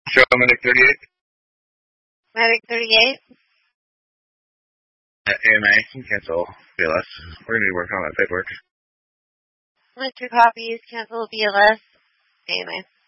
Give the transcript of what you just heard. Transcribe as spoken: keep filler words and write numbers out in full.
Show Medic thirty-eight. Medic thirty-eight. Uh, A M A, cancel B L S. We're going to work on that paperwork. Mister Copies, cancel B L S. A M A.